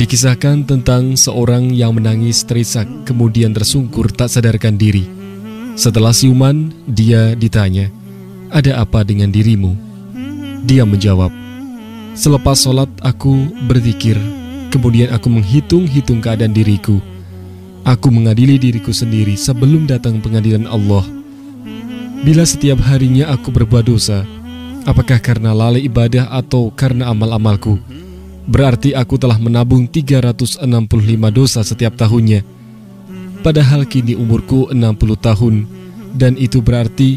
Dikisahkan tentang seorang yang menangis terisak kemudian tersungkur tak sadarkan diri. Setelah siuman, dia ditanya, "Ada apa dengan dirimu?" Dia menjawab, "Selepas sholat aku berzikir, kemudian aku menghitung-hitung keadaan diriku. Aku mengadili diriku sendiri sebelum datang pengadilan Allah. Bila setiap harinya aku berbuat dosa, apakah karena lalai ibadah atau karena amal-amalku, berarti aku telah menabung 365 dosa setiap tahunnya. Padahal kini umurku 60 tahun, dan itu berarti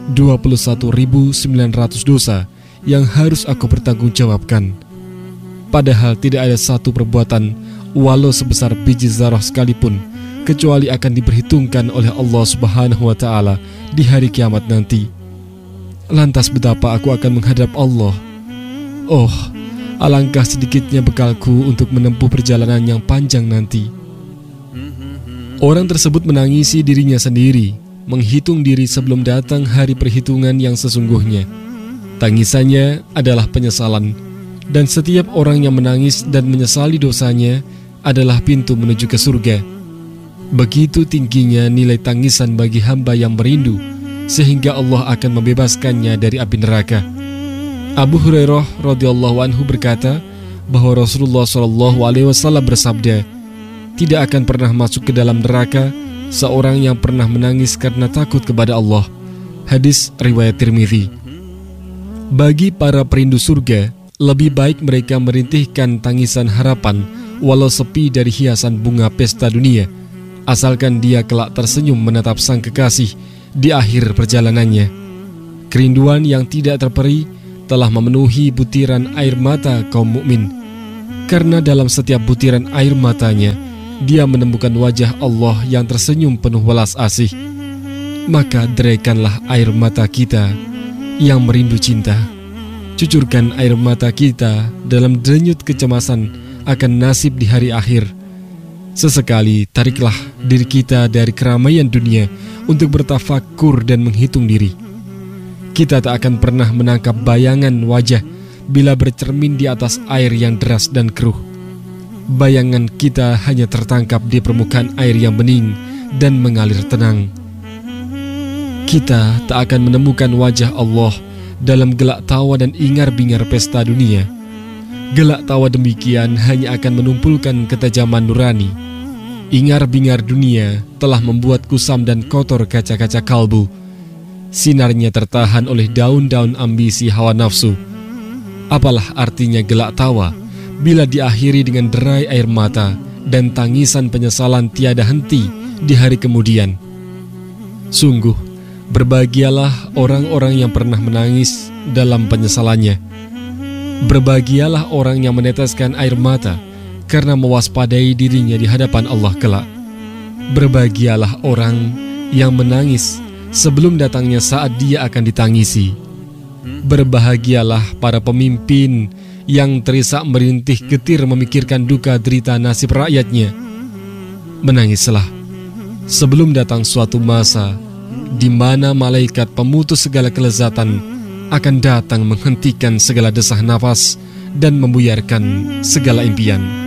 21.900 dosa yang harus aku pertanggungjawabkan. Padahal tidak ada satu perbuatan, walau sebesar biji zarah sekalipun, kecuali akan diperhitungkan oleh Allah Subhanahu wa Ta'ala di hari kiamat nanti. Lantas betapa aku akan menghadap Allah? Oh, alangkah sedikitnya bekalku untuk menempuh perjalanan yang panjang nanti." Orang tersebut menangisi dirinya sendiri, menghitung diri sebelum datang hari perhitungan yang sesungguhnya. Tangisannya adalah penyesalan, dan setiap orang yang menangis dan menyesali dosanya adalah pintu menuju ke surga. Begitu tingginya nilai tangisan bagi hamba yang merindu, sehingga Allah akan membebaskannya dari api neraka. Abu Hurairah radhiyallahu anhu berkata bahwa Rasulullah SAW bersabda, "Tidak akan pernah masuk ke dalam neraka seorang yang pernah menangis karena takut kepada Allah." Hadis riwayat Tirmidzi. Bagi para perindu surga, lebih baik mereka merintihkan tangisan harapan walau sepi dari hiasan bunga pesta dunia, asalkan dia kelak tersenyum menatap sang kekasih di akhir perjalanannya. Kerinduan yang tidak terperi telah memenuhi butiran air mata kaum mukmin, karena dalam setiap butiran air matanya dia menemukan wajah Allah yang tersenyum penuh welas asih. Maka deraikanlah air mata kita yang merindu cinta. Cucurkan air mata kita dalam denyut kecemasan akan nasib di hari akhir. Sesekali tariklah diri kita dari keramaian dunia untuk bertafakur dan menghitung diri. Kita tak akan pernah menangkap bayangan wajah bila bercermin di atas air yang deras dan keruh. Bayangan kita hanya tertangkap di permukaan air yang bening dan mengalir tenang. Kita tak akan menemukan wajah Allah dalam gelak tawa dan ingar-bingar pesta dunia. Gelak tawa demikian hanya akan menumpulkan ketajaman nurani. Ingar-bingar dunia telah membuat kusam dan kotor kaca-kaca kalbu. Sinarnya tertahan oleh daun-daun ambisi hawa nafsu. Apalah artinya gelak tawa bila diakhiri dengan derai air mata dan tangisan penyesalan tiada henti di hari kemudian. Sungguh, berbahagialah orang-orang yang pernah menangis dalam penyesalannya. Berbahagialah orang yang meneteskan air mata karena mewaspadai dirinya di hadapan Allah kelak. Berbahagialah orang yang menangis sebelum datangnya saat dia akan ditangisi. Berbahagialah para pemimpin yang terisak merintih getir memikirkan duka derita nasib rakyatnya. Menangislah sebelum datang suatu masa di mana malaikat pemutus segala kelezatan akan datang menghentikan segala desah nafas dan membuyarkan segala impian.